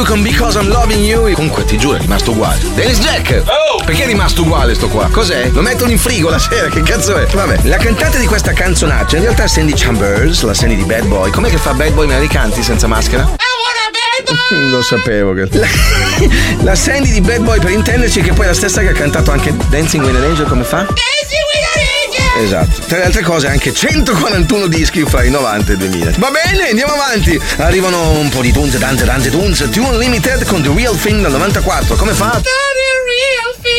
con Because I'm Loving You. Comunque ti giuro è rimasto uguale. Dennis Jack! Perché è rimasto uguale sto qua? Cos'è? Lo mettono in frigo la sera, che cazzo è? Vabbè, la cantante di questa canzonaccia in realtà è Sandy Chambers, la Sandy di Bad Boy. Com'è che fa Bad Boy me la canti senza maschera? Lo sapevo che. La Sandy di Bad Boy, per intenderci, che poi è la stessa che ha cantato anche Dancing with an Angel, come fa? Dancing with an Angel! Esatto. Tra le altre cose anche 141 dischi fra i 90 e i 2000. Va bene, andiamo avanti. Arrivano un po' di tunes, tante tunes. Tune Unlimited con The Real Thing del 94. Come fa?